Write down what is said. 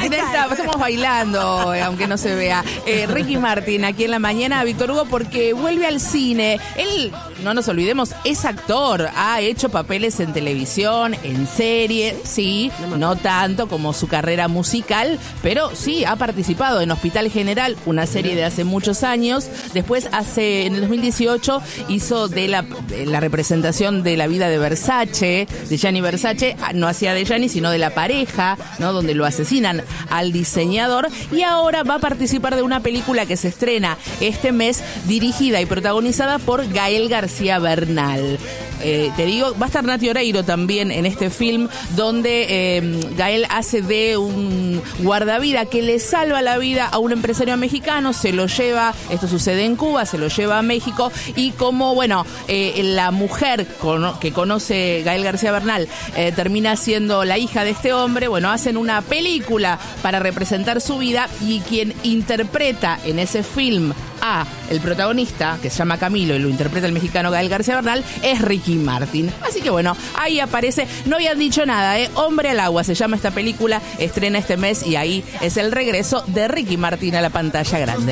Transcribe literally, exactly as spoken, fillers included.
ahí está, estamos bailando, eh, aunque no se vea. Eh, Ricky Martin, aquí en la mañana, Víctor Hugo, porque vuelve al cine. Él, no nos olvidemos, es actor, ha hecho papeles en televisión, en serie, sí, no tanto como su carrera musical, pero sí, ha participado en Hospital General, una serie de hace muchos años. Después, hace en el dos mil dieciocho, hizo de la, de la representación de la vida de Versace, de Gianni Versace, no hacía de Gianni, sino de la pareja, ¿no? Donde lo asesinan al diseñador, y ahora va a participar de una película que se estrena este mes, dirigida y protagonizada por Gael García Bernal. Eh, te digo, va a estar Nati Oreiro también en este film, donde eh, Gael hace de un guardavida que le salva la vida a un empresario mexicano, se lo lleva, esto sucede en Cuba, se lo lleva a México, y como, bueno, eh, la mujer con, que conoce Gael García Bernal eh, termina siendo la hija de este hombre, bueno, hacen una película para representar su vida, y quien interpreta en ese film a el protagonista, que se llama Camilo y lo interpreta el mexicano Gael García Bernal, es Ricky Martin. Así que bueno, ahí aparece, no habían dicho nada, ¿eh? Hombre al agua se llama esta película, estrena este mes, y ahí es el regreso de Ricky Martin a la pantalla grande.